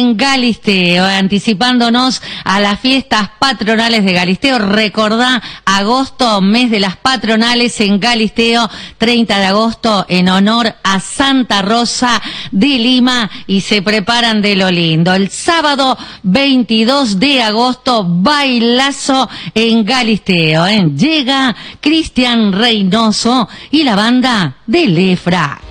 En Galisteo, anticipándonos a las fiestas patronales de Galisteo. Recordá, agosto, mes de las patronales en Galisteo, 30 de agosto, en honor a Santa Rosa de Lima, y se preparan de lo lindo. El sábado 22 de agosto, bailazo en Galisteo. Llega Cristian Reynoso y la banda de Lefra.